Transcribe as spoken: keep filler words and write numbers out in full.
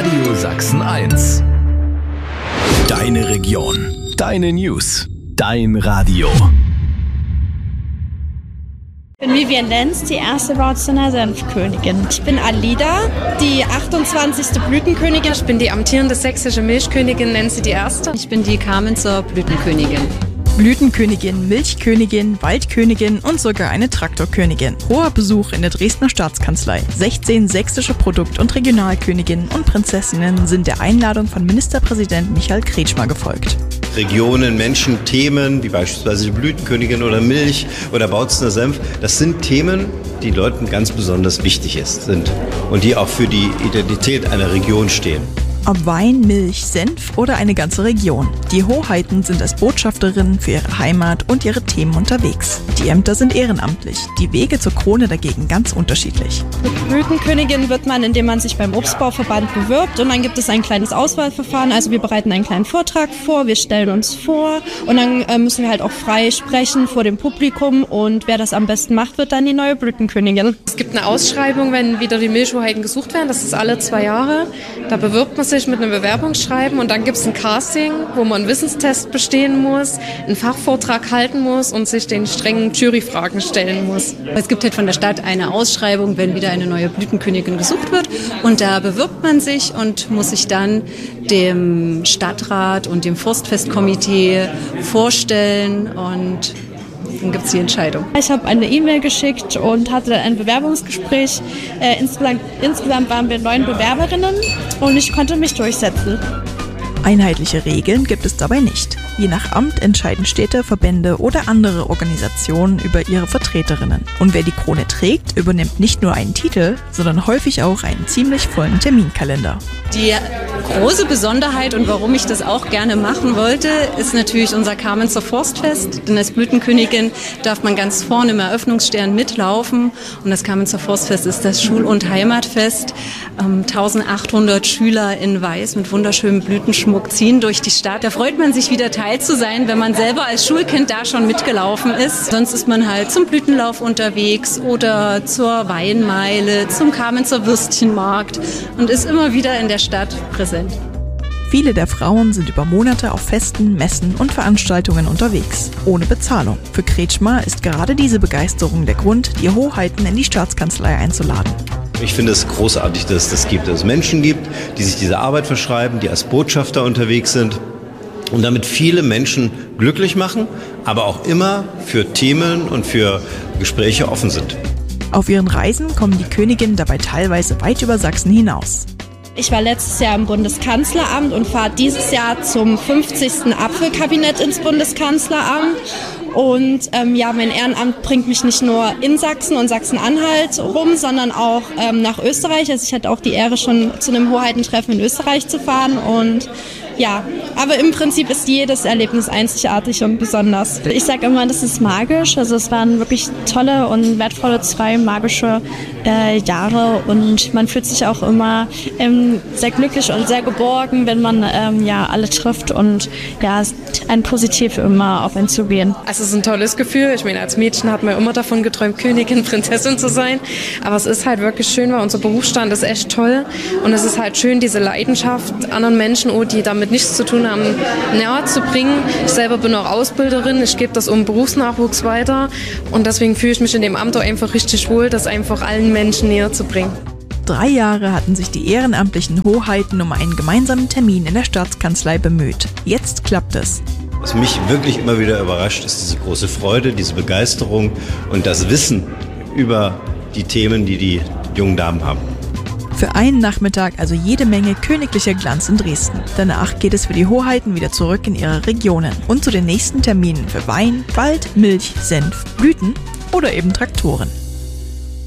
Radio Sachsen eins. Deine Region, deine News, dein Radio. Ich bin Vivian Lenz, die erste Bautzener Senfkönigin. Ich bin Alida, die achtundzwanzigste Blütenkönigin. Ich bin die amtierende sächsische Milchkönigin Nancy die Erste. Ich bin die Kamenzer Blütenkönigin. Blütenkönigin, Milchkönigin, Waldkönigin und sogar eine Traktorkönigin. Hoher Besuch in der Dresdner Staatskanzlei. sechzehn sächsische Produkt- und Regionalköniginnen und Prinzessinnen sind der Einladung von Ministerpräsident Michael Kretschmer gefolgt. Regionen, Menschen, Themen, wie beispielsweise die Blütenkönigin oder Milch oder Bautzener Senf, das sind Themen, die Leuten ganz besonders wichtig ist, sind und die auch für die Identität einer Region stehen. Ob Wein, Milch, Senf oder eine ganze Region. Die Hoheiten sind als Botschafterinnen für ihre Heimat und ihre Themen unterwegs. Die Ämter sind ehrenamtlich, die Wege zur Krone dagegen ganz unterschiedlich. Mit Blütenkönigin wird man, indem man sich beim Obstbauverband bewirbt, und dann gibt es ein kleines Auswahlverfahren. Also wir bereiten einen kleinen Vortrag vor, wir stellen uns vor und dann äh, müssen wir halt auch frei sprechen vor dem Publikum, und wer das am besten macht, wird dann die neue Blütenkönigin. Es gibt eine Ausschreibung, wenn wieder die Milchhoheiten gesucht werden, das ist alle zwei Jahre. Da bewirbt man sich mit einem Bewerbungsschreiben und dann gibt es ein Casting, wo man einen Wissenstest bestehen muss, einen Fachvortrag halten muss und sich den strengen Juryfragen stellen muss. Es gibt halt von der Stadt eine Ausschreibung, wenn wieder eine neue Blütenkönigin gesucht wird, und da bewirbt man sich und muss sich dann dem Stadtrat und dem Forstfestkomitee vorstellen, und dann gibt es die Entscheidung. Ich habe eine E-Mail geschickt und hatte ein Bewerbungsgespräch. Äh, insgesamt, insgesamt waren wir neun Bewerberinnen und ich konnte mich durchsetzen. Einheitliche Regeln gibt es dabei nicht. Je nach Amt entscheiden Städte, Verbände oder andere Organisationen über ihre Vertreterinnen. Und wer die Krone trägt, übernimmt nicht nur einen Titel, sondern häufig auch einen ziemlich vollen Terminkalender. Die große Besonderheit und warum ich das auch gerne machen wollte, ist natürlich unser Kamenzer Forstfest. Denn als Blütenkönigin darf man ganz vorne im Eröffnungsstern mitlaufen. Und das Kamenzer Forstfest ist das Schul- und Heimatfest. Ähm, eintausendachthundert Schüler in Weiß mit wunderschönem Blütenschmuck ziehen durch die Stadt. Da freut man sich wieder Teil zu sein, wenn man selber als Schulkind da schon mitgelaufen ist. Sonst ist man halt zum Blütenlauf unterwegs oder zur Weinmeile, zum Kamenzer Würstchenmarkt und ist immer wieder in der Stadt präsent. Viele der Frauen sind über Monate auf Festen, Messen und Veranstaltungen unterwegs, ohne Bezahlung. Für Kretschmer ist gerade diese Begeisterung der Grund, die Hoheiten in die Staatskanzlei einzuladen. Ich finde es großartig, dass es das gibt, dass es Menschen gibt, die sich diese Arbeit verschreiben, die als Botschafter unterwegs sind und damit viele Menschen glücklich machen, aber auch immer für Themen und für Gespräche offen sind. Auf ihren Reisen kommen die Königinnen dabei teilweise weit über Sachsen hinaus. Ich war letztes Jahr im Bundeskanzleramt und fahre dieses Jahr zum fünfzigsten Apfelkabinett ins Bundeskanzleramt. Und ähm, ja, mein Ehrenamt bringt mich nicht nur in Sachsen und Sachsen-Anhalt rum, sondern auch ähm, nach Österreich. Also ich hatte auch die Ehre, schon zu einem Hoheitentreffen in Österreich zu fahren. Und ja, aber im Prinzip ist jedes Erlebnis einzigartig und besonders. Ich sage immer, das ist magisch. Also es waren wirklich tolle und wertvolle zwei magische äh, Jahre, und man fühlt sich auch immer ähm, sehr glücklich und sehr geborgen, wenn man ähm, ja alle trifft, und ja, es ist ein Positiv immer auf einen zugehen. Also es ist ein tolles Gefühl. Ich meine, als Mädchen hat man immer davon geträumt, Königin, Prinzessin zu sein. Aber es ist halt wirklich schön, weil unser Berufsstand ist echt toll. Und es ist halt schön, diese Leidenschaft anderen Menschen, oh, die damit nichts zu tun haben, näher zu bringen. Ich selber bin auch Ausbilderin. Ich gebe das um Berufsnachwuchs weiter. Und deswegen fühle ich mich in dem Amt auch einfach richtig wohl, das einfach allen Menschen näher zu bringen. Drei Jahre hatten sich die ehrenamtlichen Hoheiten um einen gemeinsamen Termin in der Staatskanzlei bemüht. Jetzt klappt es. Was mich wirklich immer wieder überrascht, ist diese große Freude, diese Begeisterung und das Wissen über die Themen, die die jungen Damen haben. Für einen Nachmittag also jede Menge königlicher Glanz in Dresden. Danach geht es für die Hoheiten wieder zurück in ihre Regionen und zu den nächsten Terminen für Wein, Wald, Milch, Senf, Blüten oder eben Traktoren.